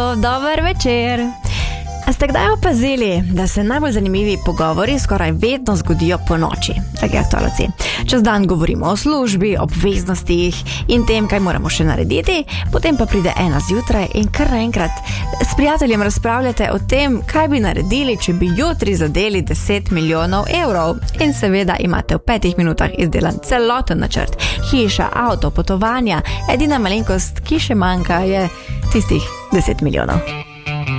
Zdravo, dober večer. A ste kdaj opazili, da se najbolj zanimivi pogovori skoraj vedno zgodijo po noči? Tako je aktualci. Čez dan govorimo o službi, obveznostih in tem, kaj moramo še narediti, potem pa pride ena zjutraj in kar naenkrat s prijateljem razpravljate o tem, kaj bi naredili, če bi jutri zadeli 10 milijonov evrov. In seveda imate v 5 minutah izdelan celoten načrt. Hiša, avto, potovanja, edina malenkost, ki še manjka, je tistih 10 milijonov.